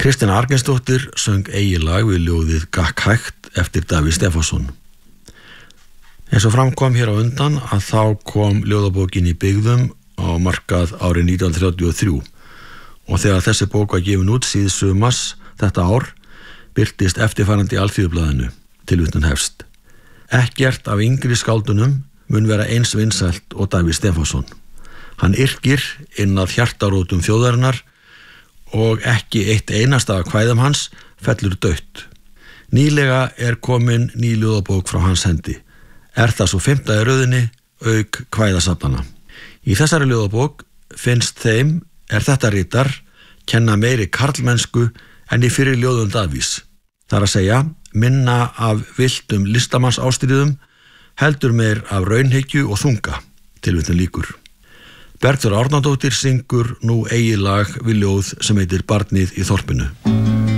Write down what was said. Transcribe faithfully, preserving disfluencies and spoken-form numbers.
Kristín Arngeirsdóttir söng eigið lag við ljóðið Gakk hægt eftir Davíð Stefánsson. Eins og framkom hér á undan að þá kom ljóðabókin í byggðum á markað árið nítján hundruð þrjátíu og þrjú og þegar þessi bók var gefin út síðsumars þetta ár birtist eftirfarandi í Alþýðublaðinu, tilvitnun hefst. Ekkert af yngri skáldunum mun vera eins vinsælt og Davíð Stefánsson. Hann yrkir inn að hjartarótum þjóðarinnar og ekki eitt einasta af kvæðum hans fellur dautt. Nýlega er komin ný ljóðabók frá hans hendi. Er það svo fimmta í röðinni auk kvæðasafnana. Í þessari ljóðabók finnst þeim er þetta ritar kenna meiri karlmennsku en í fyrir ljóðum Davíðs. Það er að segja minna af villtum listamanns ástríðum, heldur meir af raunhyggju og þunga, tilvitnun lýkur. Bergþóra Árnadóttir syngur nú eigið lag við ljóð sem heitir Barnið í þorpinu.